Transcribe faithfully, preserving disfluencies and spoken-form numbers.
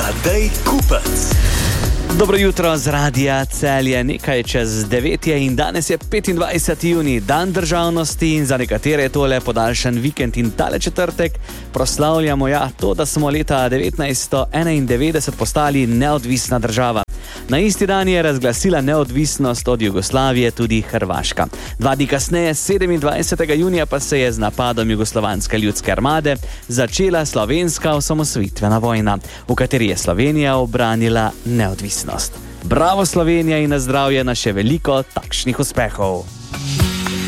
Tadej Kupec. Dobro jutro z Radia Celje, nekaj čez devet je in danes je petindvajseti junij, dan državnosti in za nekatere je tole podaljšan vikend in tale četrtek proslavljamo ja to, da smo leta devetnajststo enaindevetdeset postali neodvisna država. Na isti dan je razglasila neodvisnost od Jugoslavije tudi Hrvaška. Dva dni kasneje, sedemindvajsetega junija, pa se je z napadom Jugoslovanske ljudske armade začela slovenska osamosvojitvena vojna, v kateri je Slovenija obranila neodvisnost. Bravo Slovenija in na zdravje na še veliko takšnih uspehov!